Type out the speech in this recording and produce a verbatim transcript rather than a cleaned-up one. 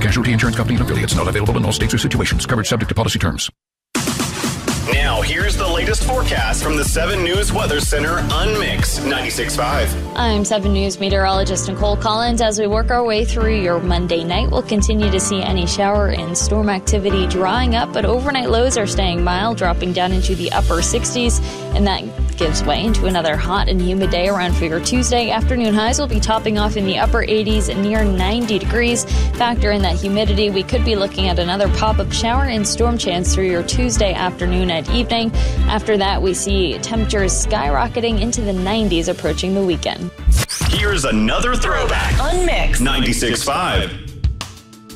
Casualty Insurance Company and affiliates. Not available in all states or situations. Coverage subject to policy terms. Now, here's the latest forecast from the seven News Weather Center on Mix ninety-six point five. I'm seven News meteorologist Nicole Collins. As we work our way through your Monday night, we'll continue to see any shower and storm activity drying up, but overnight lows are staying mild, dropping down into the upper sixties, and that gives way into another hot and humid day around for your Tuesday. Afternoon highs will be topping off in the upper eighties and near ninety degrees. Factor in that humidity. We could be looking at another pop-up shower and storm chance through your Tuesday afternoon and evening. After that, we see temperatures skyrocketing into the nineties approaching the weekend. Here's another throwback on Mix ninety-six point five.